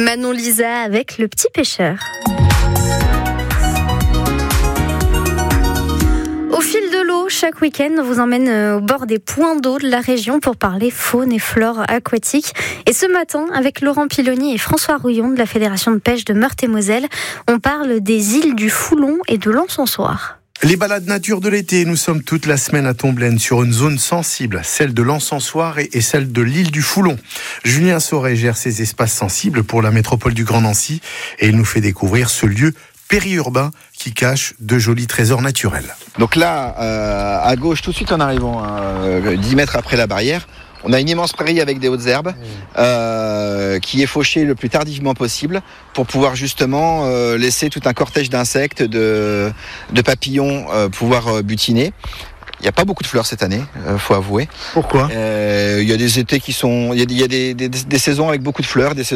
Manon Lisa avec Le Petit Pêcheur. Au fil de l'eau, chaque week-end, on vous emmène au bord des points d'eau de la région pour parler faune et flore aquatique. Et ce matin, avec Laurent Piloni et François Rouillon de la Fédération de pêche de Meurthe-et-Moselle, on parle des îles du Foulon et de l'Encensoir. Les balades nature de l'été, nous sommes toute la semaine à Tomblaine sur une zone sensible, celle de l'Encensoir et celle de l'île du Foulon. Julien Sauret gère ces espaces sensibles pour la métropole du Grand Nancy et il nous fait découvrir ce lieu périurbain qui cache de jolis trésors naturels. Donc là, à gauche, tout de suite en arrivant, 10 mètres après la barrière, on a une immense prairie avec des hautes herbes qui est fauchée le plus tardivement possible pour pouvoir justement laisser tout un cortège d'insectes, de papillons pouvoir butiner. Il n'y a pas beaucoup de fleurs cette année, faut avouer. Pourquoi ? Il y a des étés qui sont, il y a des saisons avec beaucoup de fleurs, des saisons